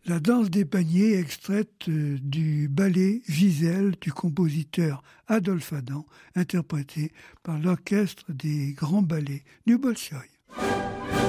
La danse des paniers, extraite du ballet Gisèle du compositeur Adolphe Adam, interprété par l'orchestre des grands ballets du Bolchoï.